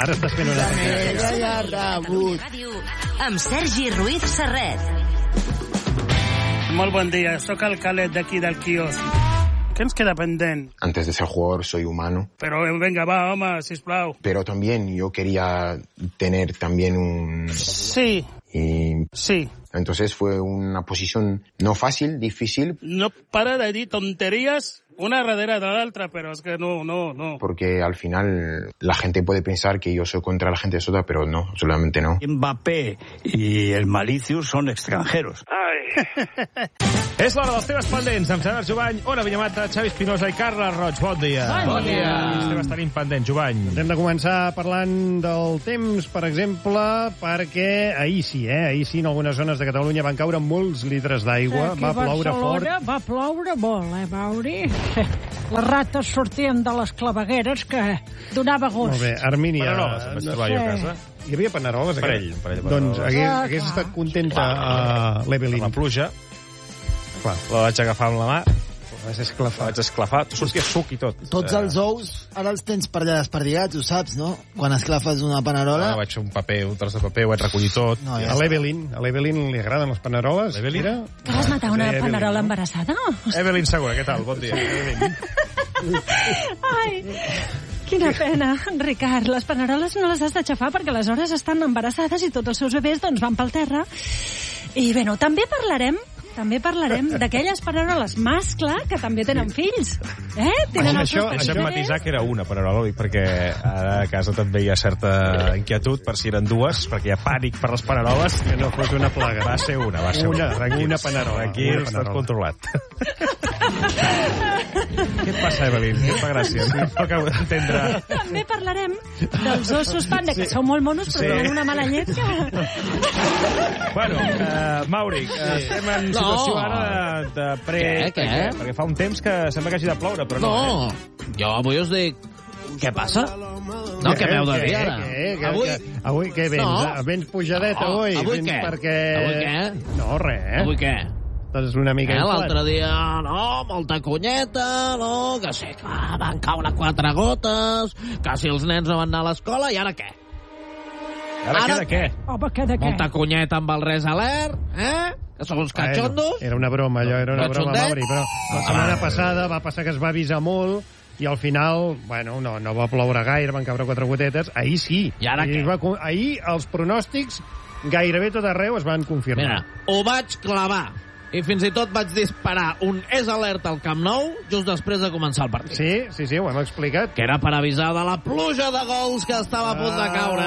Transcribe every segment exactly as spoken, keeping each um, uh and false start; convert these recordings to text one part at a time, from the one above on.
Ara estàs fent una... Ja, ja, rebut. Amb Sergi Ruiz Serret. Molt bon dia, sóc el Calet d'aquí del quiosc. ¿Qué nos queda pendiente? Antes de ser jugador soy humano. Pero venga, va, home, sisplau. Pero también yo quería tener también un... Sí. Y... Sí. Entonces fue una posición no fácil, difícil. No para de dir tonterías una darrere de l'altra, pero es que no, no, no. Porque al final la gente puede pensar que yo soy contra la gente de Sota, pero no, absolutamente no. Mbappé y el Malicius son extranjeros. Ai. És l'hora dels temes pendents amb Gerard Jubany, Ona Vinyamata, Xavi Espinosa i Carla Roig. Bon dia. Bon dia. Els temes tenim pendents, Jubany. Hem de començar parlant del temps, per exemple, perquè ahir sí, eh? Ahir sí, en algunes zones de Catalunya van caure molts litres d'aigua, va ploure fort. Va ploure molt, eh, Mauri? Les rates sortien de les clavegueres que donava gust. Molt bé, Armínia... Paneroles, em vaig trobar jo a casa. Hi havia paneroles? Un parell, un parell de Doncs paneroles. hagués, Ah, hagués clar. estat contenta uh, l'Evelyn. La pluja, Clar, la vaig agafar amb la mà, vas la esclafar. vaig esclafar, sortia suc i tot. Tots els ous ara els tens per allà desperdigats, ho saps, no? Quan esclafes una panerola... Ah, vaig fer un paper, un tros de paper, ho vaig recollir tot. No, A l'Evelyn, a l'Evelyn li agraden les paneroles. L'Evelyn? Mira. Que vas matar una Sí, Evelyn, panerola no? embarassada? Evelyn Segura, què tal? Bon dia. Evelyn. Ai, quina pena, Ricard. Les paneroles no les has d'aixafar perquè aleshores estan embarassades i tots els seus bebès doncs, van pel terra. I bé, no, també parlarem també parlarem d'aquelles paneroles mascle que també tenen fills. Eh? Tenen els Això- seus Deixa'm petits matisar bebès. que era una panerola, dic, perquè ara a casa també hi ha certa inquietud per si eren dues, perquè hi ha pànic per les paneroles. Que no fos una plaga. Va ser una, va ser Una, una. tranquils. Una panerola, Tranquils, una tot panerola. controlat. Què et passa, Evelyn? Què et fa gràcia? No acabo d'entendre. També parlarem dels ossos panda, que són molt monos, però Sí. tenen una mala llet que... Bueno, uh, Mauri, uh, estem en situació ara de, de pre... Què, què? Perquè, perquè fa un temps que sembla que hagi de ploure, però no, No, eh? jo avui us dic... Què passa? No, què m'heu de dir ara? Què, què, Avui... què, avui què vens? No. Vens pujadet No, avui? avui Vens què? Perquè... Avui què? No, res, eh? Avui què? Estàs una mica Eh, inflat. L'altre dia, no, molta cunyeta, no, que sí, que van caure quatre gotes, que si els nens no van anar a l'escola, i ara què? Ara, Ara queda què? Home, què de què? Molta cunyeta amb el res alert, eh? Que són uns cachondos. Era una broma, allò era una broma, Cachondet? Mauri, però la setmana passada va passar que es va avisar molt i al final, bueno, no, no va ploure gaire, van caure quatre gotetes. Ahir sí. I ara ahir, què? va, ahir els pronòstics gairebé tot arreu es van confirmar. Mira, ho vaig clavar. I fins i tot vaig disparar un és alerta al Camp Nou just després de començar el partit. Sí, sí, sí, ho hem explicat. Que era per avisar de la pluja de gols que estava a punt de caure.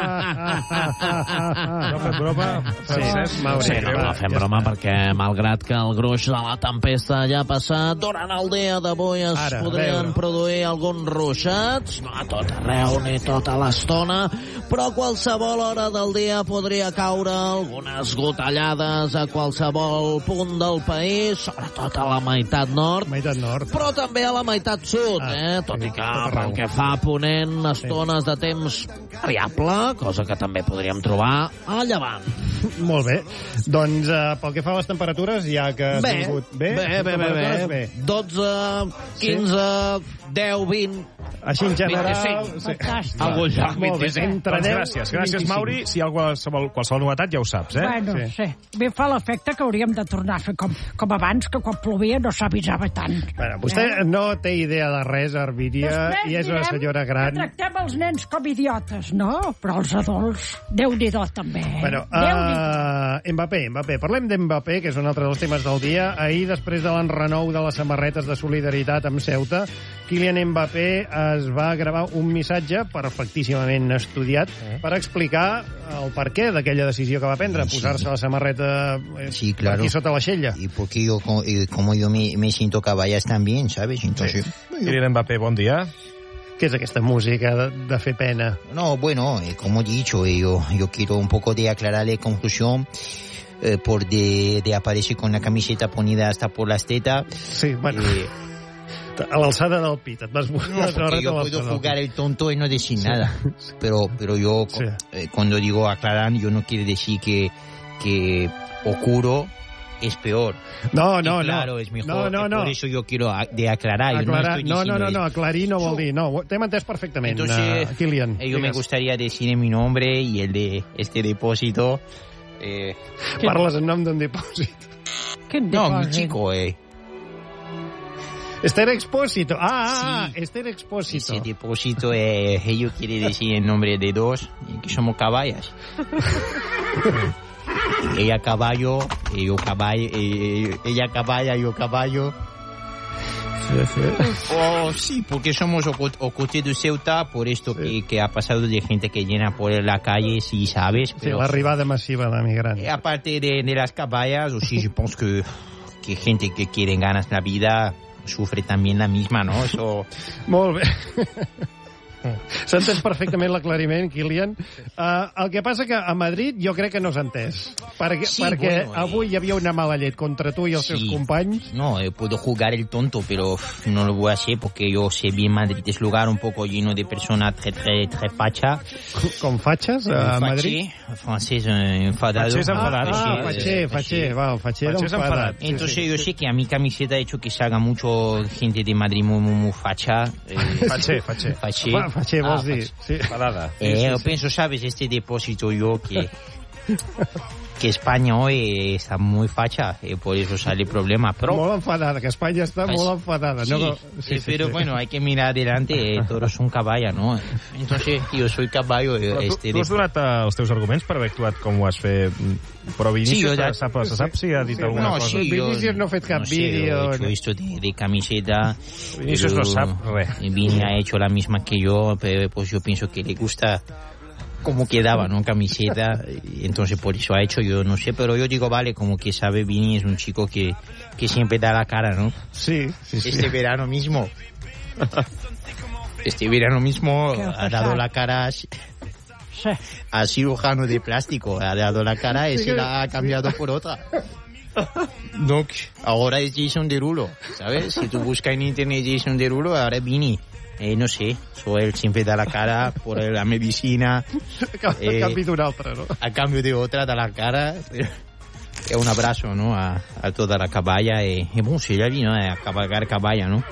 No fem broma, Francesc? Sí, Mauri. Sí, no, no fem broma perquè, malgrat que el gruix de la tempesta ja ha passat, durant el dia d'avui es Ara, podrien veure. produir alguns ruixats, no a tot arreu ni tota l'estona, però a qualsevol hora del dia podria caure algunes gotellades a qualsevol punt del país, sobretot a la meitat nord, Meitat nord. però també a la meitat sud, Ah, eh? Tot i que tot arreu. pel que fa a ponent, estones de temps variable, cosa que també podríem trobar a llevant. Molt bé. Doncs uh, pel que fa a les temperatures, ja que has Bé, tingut... bé, bé, bé, Temperatures, bé. dotze, quinze, deu, vint... Així en general... vint-i-cinc. Sí. Fantàstic. Algun lloc, Molt bé, vint-i-cinc. entre Doncs deu gràcies, i gràcies, vint-i-cinc. Mauri. Si hi ha qualsevol, qualsevol novetat ja ho saps, eh? Bueno, Sí. sí. sí. Bé, fa l'efecte que hauríem de tornar a fer com, com abans, que quan plovia no s'avisava tant. Bueno, vostè Eh? no té idea de res, Armínia, Després i és una direm senyora que gran. tractem els nens com idiotes, no? Però els adults, Déu-n'hi-do també. Eh? Bueno, Déu-n'hi-do. uh, Mbappé, Mbappé. Parlem d'Mbappé, que és un altre dels temes del dia. Ahir, després de l'enrenou de les samarretes de solidaritat amb Ceuta, Kylian Mbappé es va gravar un missatge perfectíssimament estudiat per explicar el perquè d'aquella decisió que va prendre, Sí. posar-se la samarreta eh, Sí, claro. aquí sota l'aixella. Y porque yo, co- eh, como yo me, me siento caballas también, ¿sabes? Entonces, Kylian Mbappé, bon dia. Què és aquesta música de, de fer pena? no, bueno, eh, como he dicho, eh, yo, yo quiero un poco de aclarar la conclusión eh, por de, de aparecer con la camiseta ponida hasta por las tetas. Sí, bueno, Eh, a l'alçada del pit. Et vas no, la porque samarreta yo a puedo l'alçada del jugar pit. el tonto y no decir nada. Pero, pero yo, Sí. eh, cuando digo aclarar, yo no quiero decir que, que ocurro es peor. No, no, y claro, no. es mejor. No, no, no. Por eso yo quiero a- de aclarar. Aclarar. Yo no, No, no, no, estoy no, diciendo aclarir no vol dir. No, t'hem entès perfectament, Entonces, uh, Kilian. eh, yo me Digues. gustaría decir mi nombre y el de este depósito. Eh, Parles en nom d'un dipòsit. no, mi chico, eh. Esther Expósito. Ah, ah, Sí. ah, Esther Expósito. Ese depósito, eh, ello quiere decir el nombre de dos, y que somos caballas. Ella caballo, y yo caballo, eh, ella caballa, yo caballo. Oh, sí, porque somos o- Ocote de Ceuta, por esto que, que ha pasado de gente que llena por la calle, sí sabes. Sí, Pero l'arribada massiva d'emigrants. eh, aparte de, de las caballas, aussi, je pense que, que gente que quiere ganas la vida sufre también la misma, ¿no? Eso... Molt bé. S'ha entès perfectament l'aclariment, Kilian. Uh, el que passa que a Madrid jo crec que no s'ha entès. Perquè, Sí, perquè bueno, eh. avui hi havia una mala llet contra tu i els Sí. teus companys. No, eh, puedo jugar el tonto, pero uf, no lo voy a hacer porque yo sé bien Madrid es lugar un poco lleno de personas très, très, très facha. Com fatxes a Madrid? Francés eh, enfadado. Fatxers enfadats. Ah, Eh, fatxer, fatxer, val, fatxer Fatxers enfadat. enfadat. Sí, Entonces sí. yo sé que a mi camiseta ha hecho que salga mucho gente de Madrid muy, muy, muy facha. Eh, Fatxer, fatxer. faché. Fa- Fatxer, vols Ah, dir? faché. Sí. Enfadada. Eh, yo pienso, ¿sabes? Este depósito yo que... que España hoy está muy facha, y por eso sale el problema. Pero, Molt enfadada, que Espanya està Pues, molt enfadada. sí, no? eh, pero bueno, hay que mirar adelante, eh, todos son caballos, ¿no? Entonces, yo soy caballo. eh, Però tu, este tu has de- donat eh, els teus arguments per haver actuat com ho has fet, mm, però Vinícius, Sí, jo sí, ja- sap, se sap si ha dit Sí, alguna no, cosa? sí, yo, Vinicius no ha fet cap no sé, vídeo, yo he hecho no. esto de, de camiseta. Vinicius no pero sap res. Vini ha hecho la misma que yo, pero pues yo pienso que le gusta cómo quedaba, ¿no? Camiseta, y entonces por eso ha hecho, yo no sé, pero yo digo, vale, como que sabe, Vini es un chico que, que siempre da la cara, ¿no? Sí, sí, sí. Este verano mismo. Este verano mismo ¿Qué ha ha dado pasado? la cara a, Sí. a cirujano de plástico, ha dado la cara y Sí se que- la ha cambiado por otra. Donc, ahora es Jason Derulo, ¿sabes? Si tú buscas en internet Jason Derulo, ahora es Vini. Eh, no sé, so él siempre da la cara por la medicina, Cap, Eh, canvi d'un altre, no? a cambio de otra da la cara. Es un abrazo, ¿no? A, a toda la caballa y, y bueno, sí, ya vino a cabalgar caballa, ¿no?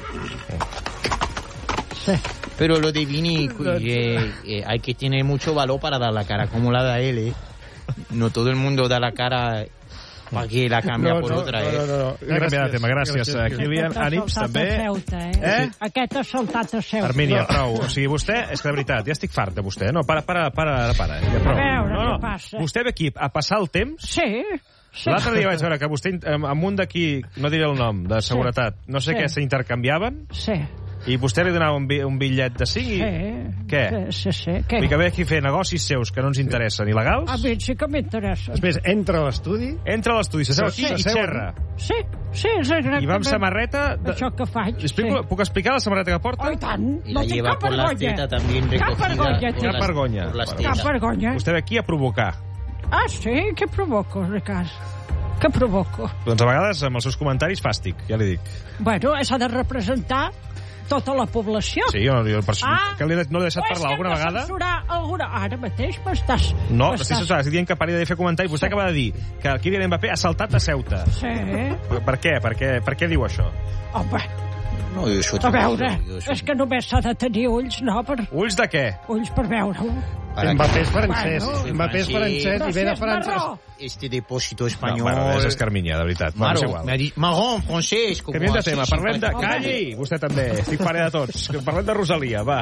Sí. Pero lo de Vini, eh, eh, hay que tener mucho valor para dar la cara, como la da él, ¿eh? No todo el mundo da la cara para que la cambia No, por no, otra, no, ¿eh? no, no, no. Hem canviat de tema. Gràcies, Gràcies, eh, Kilian. Aquest ha Ànims, saltat també. a Ceuta, eh? Eh? Aquest ha saltat a Ceuta. Armínia, No. prou. O sigui, vostè, és que de veritat, ja estic fart de vostè. No, para, para, para, ara para. Ja, prou. A veure, no, no. què passa? Vostè ve aquí a passar el temps. Sí. Sí. L'altre dia vaig veure que vostè, amb amb un d'aquí, no diré el nom, de seguretat, no sé Sí. què, s'intercanviaven, Sí. i vostè li donava un, bi un bitllet de cinc i... Sí. Què? Sí, sí, sí. Què? I que ve aquí a fer negocis seus que no ens interessen, il·legals, A mi sí que m'interessa. Després entra a l'estudi. entra a l'estudi, s'asseu aquí i S'asseu, xerra. Sí, sí, és exactament I va amb samarreta... De... això que faig. Explico, Puc explicar la samarreta que porta? Oh, i tant. Y No la tinc lleva cap por las vergonya. tetas también Cap recogida. vergonya, por tinc. Cap las- vergonya. por las Vale. Cap tetas. vergonya. Vostè ve aquí a provocar. Ah, sí? Què provoco, Ricard? Què provoco? Doncs a vegades amb els seus comentaris fàstic, ja li dic. Bueno, s'ha de representar tota la població. Sí, jo, jo per... Ah, que li, no l'he deixat o és parlar que alguna hem de vegada? censurar alguna... Ara mateix m'estàs... No, m'estàs- estic, censurat, estic dient que pari de fer comentaris. Vostè acaba de dir que el Kylian Mbappé ha saltat a Ceuta. Sí. Per, per què? Per què? Per què diu això? Home, No, yo soy a veure, yo soy- és que només s'ha de tenir ulls, no? Per, Ulls de què? ulls per veure-ho. para Mbappé és francès. Bueno. Mbappé és francès i ve de Francès França. marró. que este depósito No, español... bueno, és escarminya, de veritat. Bueno, és Marron, igual. me ha dit marrón, francés, como Canviem de así, tema, sin parlem de... francés. Calli! Vostè també, estic pare de tots. Que Parlem de Rosalia, va.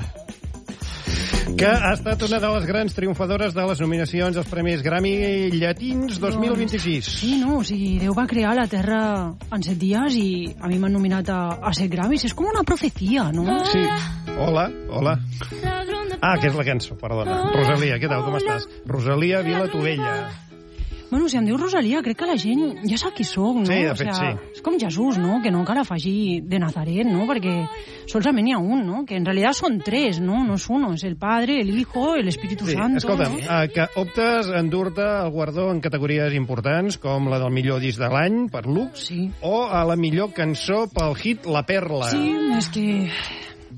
Que ha estat una de les grans triomfadores de les nominacions als Premis Grammy Llatins dos mil vint-i-sis. Sí, no, o sigui, Déu va crear la Terra en set dies i a mi m'han nominat a, a set Grammys. És com una profecia, no? Sí. Hola, hola. Ah, que és la cançó, perdona. Rosalia, què tal, com estàs? Rosalia Vilatovella. Bueno, si em diu Rosalia, crec que la gent ja sap qui sóc, no? Sí, de fet, o sea, sí. És com Jesús, no? Que no cal afegir de Nazaret, no? Perquè solament n'hi ha un, no? Que en realitat són tres, no? No és uno, és el Padre, el Hijo, el Espíritu Sí, Santo, escolta'm, no? eh, que optes a endur-te el guardó en categories importants, com la del millor disc de l'any, per Lux, Sí. o a la millor cançó pel hit La Perla. Sí, és que...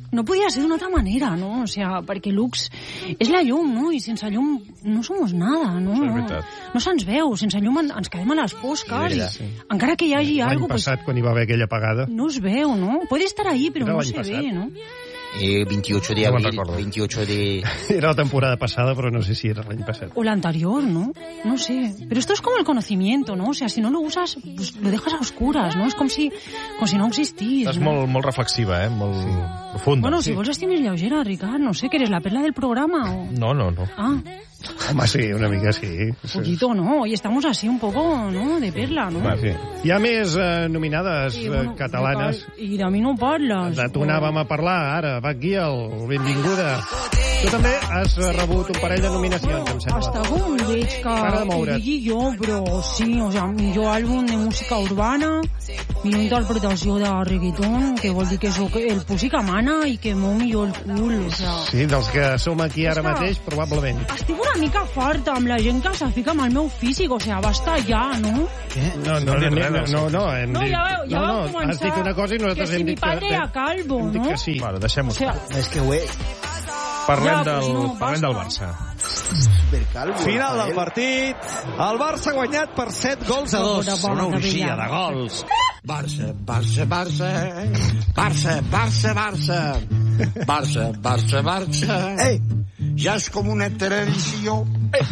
no podia ser d'una altra manera, no? O sea, perquè Lux és la llum, no? I sense llum no somos nada, no? Això és No, veritat. no se'ns veu, sense llum en- ens quedem a les fosques. Sí, I, sí. encara que hi hagi L'any alguna cosa, passat, quan hi va haver aquella apagada. no es veu, no? Puede estar ahí, però Era no l'any se passat. ve, ¿no? Eh, veintiocho de No me'n abril, recordo. veintiocho de... Era la temporada passada, però no sé si era l'any passat. O la anterior, ¿no? No sé. Pero esto es como el conocimiento, ¿no? O sea, si no lo usas, pues lo dejas a oscuras, ¿no? Es com si, com si no existís. Estàs ¿no? molt, molt reflexiva, eh? Molt sí. profunda. Bueno, si vols estar més lleugera, Ricard, no sé, que eres la perla del programa o... No, no, no. Ah, Home, sí, una mica sí. poquito, ¿no? Hoy estamos así un poco, ¿no? De perla, ¿no? Va, sí. Hi ha més eh, nominades Sí, eh, bueno, catalanes. Ricard, I de mi no parles. De tu anàvem a parlar ara. Va, Guiel, benvinguda. Tu també has rebut un parell de nominacions, em sembla. Hasta com veig que Para de ho moure't. digui jo, però sí, o sea, millor àlbum de música urbana, millor interpretació de reggaeton, que vol dir que sóc el pussy que mana i que mou millor el cul, o sea... Sí, dels que som aquí ara Està- mateix, probablement. Estic una mica farta amb la gent que se fica amb el meu físic, o sea, basta ja, no? No, no, no, no, no, no, hem No, dit... ja veu, ja no, veu no, començar... has dit una cosa i nosaltres que si hem mi dit que... padre era calvo, hem dit no? que sí. Bueno, deixem-ho. O sea, És que ho és. Parlem, Ja, del, pues no, parlem basta. del Barça. Supercalvo. Final del partit. El Barça ha guanyat per set gols a dos. Una orgia de gols. Barça, Barça, Barça. Barça, Barça, Barça. Barça, Barça, Barça. Ei! Ja és com una tradició.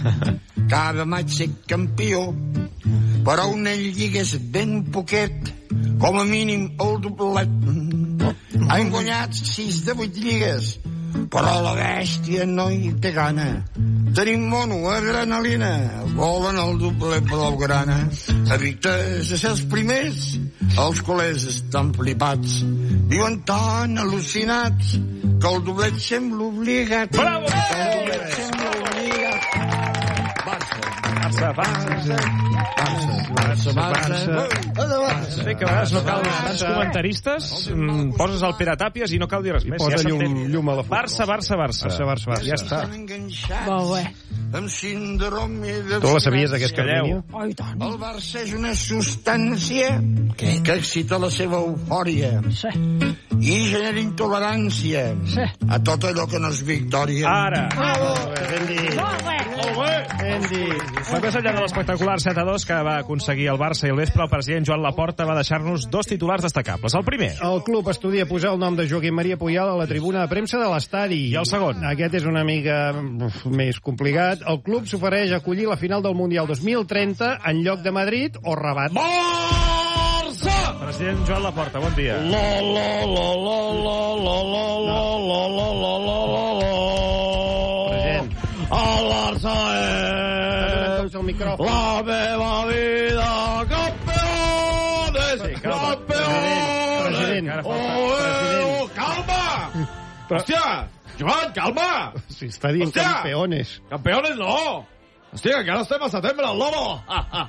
Cada maig ser campió. Però una lliga és ben poquet. Com a mínim el doblet. Han guanyat sis de vuit lligues. Però la bèstia no hi té gana. Tenim mono, adrenalina, volen el doblet blaugrana. Addictes a ser els primers, els col·legs estan flipats. Viuen tan al·lucinats que el doblet sembla obligat. Bravo! El doblet sembla obligat. Barça, Barça, Barça. Barça, Barça, Barça. Sé que a vegades no cal tants comentaristes, mm, poses el Pere Tàpies i no cal dir res més. Posa ja llum, s'entén. llum a la foto. Barça, Barça, Barça. Barça, Barça, Barça. Ja està. Molt bé. Amb síndrome de... Tu la sabies, aquesta Calleu. línia? Ai, tant. El Barça és una substància que, que excita la seva eufòria Sí. i genera intolerància Sí. a tot allò que no és victòria. Ara. Molt bé, ben dit. Molt bé. Molt bé. Ben dit. Doncs més enllà de l'espectacular set a dos que va aconseguir el Barça i el vespre, el president Joan Laporta va deixar-nos dos titulars destacables. El primer. El club estudia posar el nom de Joaquim Maria Puyal a la tribuna de premsa de l'estadi. I el segon? Aquest és una mica uf, més complicat. El club s'ofereix a acollir la final del Mundial dos mil trenta en lloc de Madrid o Rabat. Barça! President Joan Laporta, bon dia. La, la, la, la, la, la, la, la, la, la, la, la, la. President. El Barça Dona'm és el micròfon. la meva vida, campeones, Sí, calma. campeones. President, ara falta- Oh, president. oh, calma! Hòstia, Joan, calma! Si està dient Hòstia! campeones. Campeones no! Hòstia, que ara estem a setembre, el Lobo!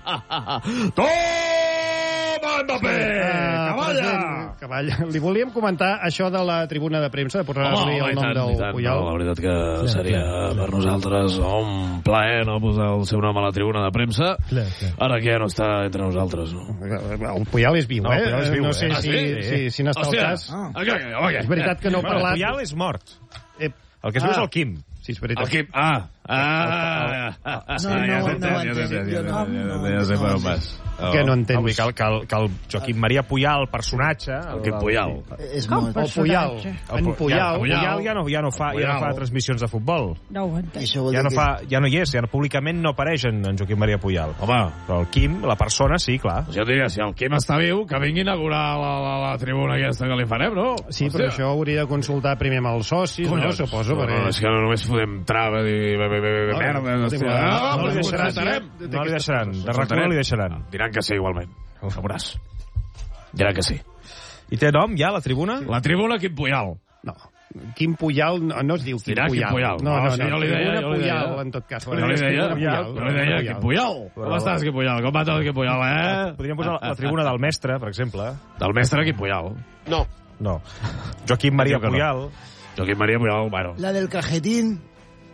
Toma, Mbappé! Ah, Cavalla! president, Cavalla. Li volíem comentar això de la tribuna de premsa, de posar-li el nom del Puyal. No, la veritat que seria per nosaltres un plaer no posar el seu nom a la tribuna de premsa, Clar, clar. ara que ja no està entre nosaltres. No? El Puyal és viu, No, el eh? Puyal és viu, no eh? sé Ah, si, sí? si, si n'està al Hòstia, cas. ah. okay, okay, okay. És veritat que no ha Bueno, parlat... Puyal és mort. Eh, El que es Ah. diu és el Quim. Sí, és veritat. El Quim, ah, ah, No, no, ja no s'entén, ho ja entenc, s'entén, jo ja no, s'entén, no, ja sé no, per on no. vas. Que no Oh, entens. vull dir que, el, que, el, que el Joaquim Maria Puyal, el personatge... El Quim Puyal. És Com molt... El Puyal. El En Pu- Puyal. Ja, Puyal ja no, ja no fa, ja no fa transmissions de futbol. No ho entenc. Això vol Ja dir no, que- fa, ja no hi és, ja no, públicament no apareix en, en Joaquim Maria Puyal. Home, Però el Quim, la persona, sí, clar. jo et diria, si el Quim està viu, que vingui a inaugurar la, la, la tribuna aquesta que li farem, no? Sí, però això hauria de consultar primer amb els socis, no? Suposo, no, perquè... no, és que no només podem traves i be, be, be, be, No, merda. no, hòstia. no, Ah, No li però deixaran, consultarem. no li deixaran. De rac no li deixaran. Diran que sí, igualment. Ho sabràs. Diran que sí. I té nom, ja, la tribuna? La tribuna Quim Puyal. No. Quim Puyal no, no es diu Quim Dirà Quim Puyal. Puyal. No, no, No, no. sí, jo li deia, Tribuna jo li deia. Puyal, en tot cas. Jo li deia, Tribuna jo Puyal, li deia Quim Puyal. Com estàs, Quim Puyal? Com va tot, Quim Puyal, eh? Podríem posar la tribuna del mestre, per exemple. Del mestre Quim Puyal. No. No. Joaquim Maria Diu que no. Puyal. Joaquim Maria Puyal, bueno. La del cajetín.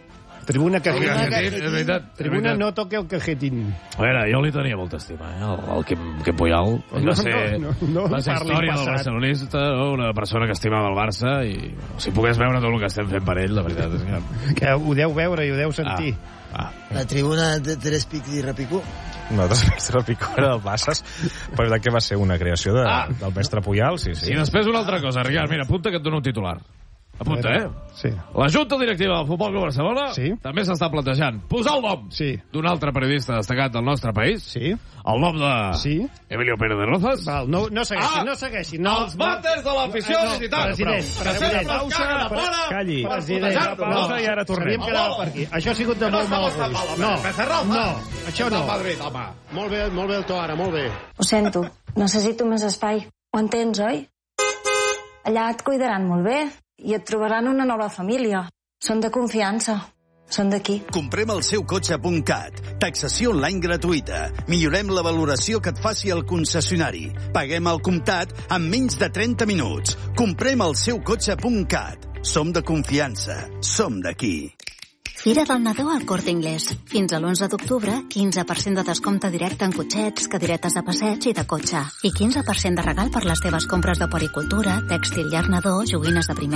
Tribuna cajetín. Cajetín, és veritat. Tribuna no toque el cajetín. A veure, jo li tenia molta estima, eh? El, el Quim, Quim Puyol. No, va ser, no, no, no va ser història del barcelonista, no? Una persona que estimava el Barça i si pogués veure tot el que estem fent per ell, la veritat és que... Que ho deu veure i ho deu sentir. Ah, ah. La tribuna de Tres Pics i Repicó. No, Tres Pics i Repicó era del Bassas, però de què va ser una creació de, ah. del mestre Puyol? Sí, sí. I després una altra cosa, Ricard, mira, apunta que et dono un titular. Apunta, eh? Sí. La Junta Directiva del Futbol Club Barcelona sí. també s'està plantejant posar el nom sí. d'un altre periodista destacat del nostre país. Sí. El nom de sí. Emilio Pérez de Rozas. Val, no, no segueixi, ah, no segueixi. No, els vàters de l'afició no, visitant. President, president. Pausa, pre calli. President, pausa i ara tornem. Per aquí. Això ha sigut de molt mal gust. No, no, això no. Molt bé, molt bé el to ara, molt bé. Ho sento, necessito més espai. Ho entens, oi? Allà et cuidaran molt bé i et trobaran una nova família. Són de confiança. Són d'aquí. Comprem el seu cotxe punt cat. Taxació online gratuïta. Millorem la valoració que et faci el concessionari. Paguem al comptat en menys de trenta minuts. Comprem el seu cotxe punt cat. Som de confiança. Som d'aquí. Fira del Nadó al Corte Inglés. Fins a l'onze d'octubre, quinze per cent de descompte directe en cotxets, cadiretes de passeig i de cotxe. I quinze per cent de regal per les teves compres de puericultura, tèxtil llarg nadó, joguines de primer